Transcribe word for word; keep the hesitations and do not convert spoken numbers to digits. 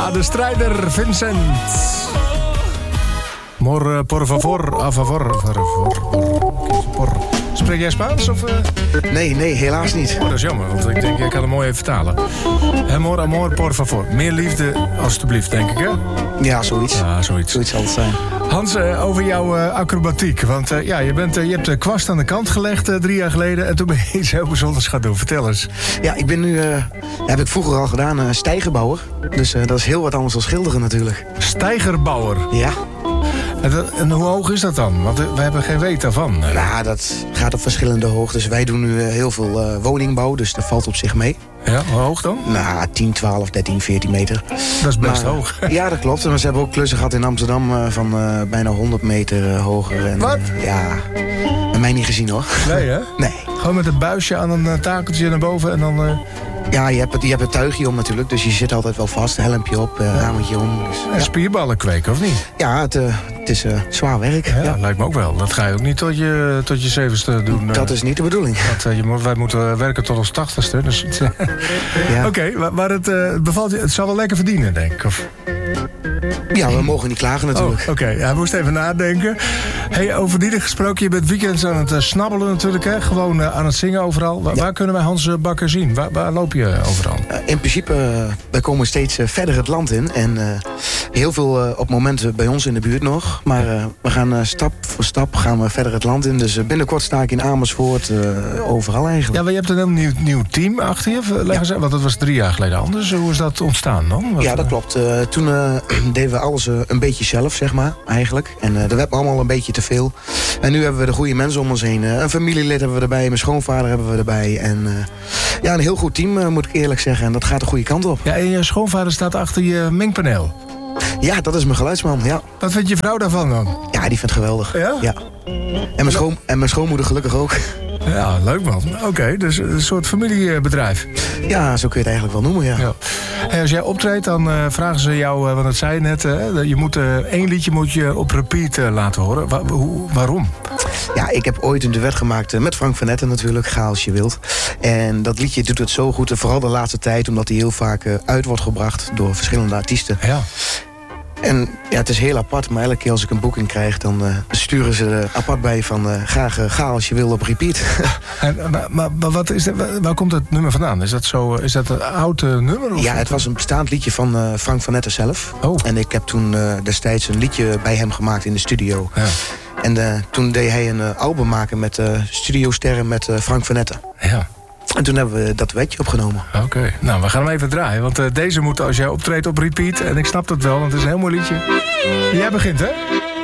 Ja, de strijder Vincent. Mor, por favor, a favor, por favor, por. Spreek jij Spaans? Of, uh... Nee, nee, helaas niet. Oh, dat is jammer, want ik denk, ik kan hem mooi even vertalen. Amor, amor, por favor. Meer liefde, alstublieft, denk ik, hè? Ja, zoiets. Ja, zoiets. Zoiets zal het zijn. Hans, uh, over jouw uh, acrobatiek. Want uh, ja, je, bent, uh, je hebt de kwast aan de kant gelegd uh, drie jaar geleden. En toen ben je iets heel bijzonders gaan doen. Vertel eens. Ja, ik ben nu, uh, heb ik vroeger al gedaan, uh, stijgerbouwer. Dus uh, dat is heel wat anders dan schilderen natuurlijk. Stijgerbouwer? Ja. En, dat, en hoe hoog is dat dan? Want we hebben geen weet daarvan. Nou, dat gaat op verschillende hoogtes. Wij doen nu heel veel uh, woningbouw, dus dat valt op zich mee. Ja, hoe hoog dan? Nou, tien, twaalf, dertien, veertien meter. Dat is best maar, hoog. Ja, dat klopt. Maar ze hebben ook klussen gehad in Amsterdam uh, van uh, bijna honderd meter uh, hoger. En, Wat? Uh, ja, bij mij niet gezien hoor. Nee, hè? Nee. Gewoon met een buisje aan een uh, takeltje naar boven en dan... Uh... Ja, je hebt, het, je hebt het tuigje om natuurlijk, dus je zit altijd wel vast. Helmpje op, uh, ramertje om. Dus, en ja. Spierballen kweken, of niet? Ja, het, uh, het is uh, zwaar werk. Ja, Ja. lijkt me ook wel. Dat ga je ook niet tot je, tot je zevenste doen. Dat is niet de bedoeling. Want, uh, je moet, wij moeten werken tot ons tachtigste. Dus ja. Oké, okay, maar, maar het, uh, bevalt je, het zal wel lekker verdienen, denk ik. Of... Ja, we mogen niet klagen natuurlijk. Oh, Oké, okay. Hij moest even nadenken. Hey, over verdienen gesproken, je bent weekends aan het uh, snabbelen natuurlijk, hè? Gewoon uh, aan het zingen overal. Waar, ja. waar kunnen wij Hans Bakker zien? Waar, waar loop je overal? Uh, in principe, uh, wij komen steeds uh, verder het land in. En uh, heel veel uh, op momenten bij ons in de buurt nog. Maar uh, we gaan uh, stap voor stap gaan we verder het land in. Dus uh, binnenkort sta ik in Amersfoort, uh, overal eigenlijk. Ja, maar je hebt een heel nieuw, nieuw team achter je, leggen ze, want dat was drie jaar geleden anders. Hoe is dat ontstaan dan? Wat, ja, dat klopt. Uh, toen uh, deden we alles uh, een beetje zelf, zeg maar, eigenlijk. En uh, dat werd allemaal een beetje te veel. En nu hebben we de goede mensen om ons heen. Uh, een familielid hebben we erbij, mijn schoonvader hebben we erbij. En uh, ja, een heel goed team, uh, moet ik eerlijk zeggen. En dat gaat de goede kant op. Ja, en je schoonvader staat achter je mengpaneel. Ja, dat is mijn geluidsman, ja. Wat vindt je vrouw daarvan dan? Ja, die vindt het geweldig. Ja? Ja. En mijn, schoon, en mijn schoonmoeder gelukkig ook. Ja, leuk man. Oké, okay, dus een soort familiebedrijf. Ja, zo kun je het eigenlijk wel noemen, ja. ja. Hey, als jij optreedt, dan uh, vragen ze jou, uh, want dat zei je net... Uh, je moet uh, één liedje moet je op repeat uh, laten horen. Wa- hoe, waarom? Ja, ik heb ooit een duet gemaakt uh, met Frank van Etten natuurlijk, Ga als je wilt. En dat liedje doet het zo goed, vooral de laatste tijd... omdat hij heel vaak uh, uit wordt gebracht door verschillende artiesten. Ja. En ja, het is heel apart, maar elke keer als ik een boeking krijg... dan uh, sturen ze er apart bij van... Uh, graag uh, ga als je wil op repeat. En, maar, maar, maar wat is dat, waar komt het nummer vandaan? Is dat, zo, is dat een oud uh, nummer? Of ja, het was een bestaand liedje van uh, Frank van Etten zelf. Oh. En ik heb toen uh, destijds een liedje bij hem gemaakt in de studio. Ja. En uh, toen deed hij een uh, album maken met uh, studiosterren met uh, Frank van Etten. Ja. En toen hebben we dat wetje opgenomen. Oké, okay. Nou, we gaan hem even draaien. Want uh, deze moet als jij optreedt op repeat. En ik snap dat wel, want het is een heel mooi liedje. Jij begint, hè?